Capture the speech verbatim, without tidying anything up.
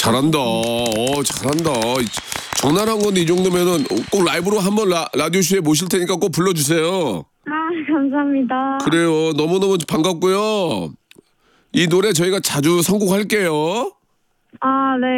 잘한다. 어, 잘한다. 전화를 한 건데 이 정도면은 꼭 라이브로 한번 라, 라디오쇼에 모실 테니까 꼭 불러주세요. 아, 감사합니다. 그래요. 너무너무 반갑고요. 이 노래 저희가 자주 선곡할게요. 아, 네.